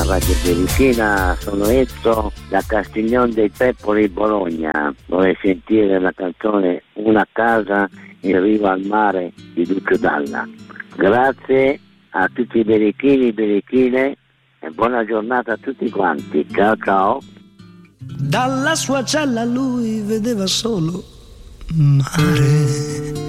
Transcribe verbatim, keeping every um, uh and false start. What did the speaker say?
Radio Berichina, sono Ezzo da Castiglion dei Peppoli, Bologna. Vorrei sentire la canzone Una casa in riva al mare di Lucio Dalla. Grazie a tutti i berichini, berichine e buona giornata a tutti quanti. Ciao ciao. Dalla sua cella lui vedeva solo mare.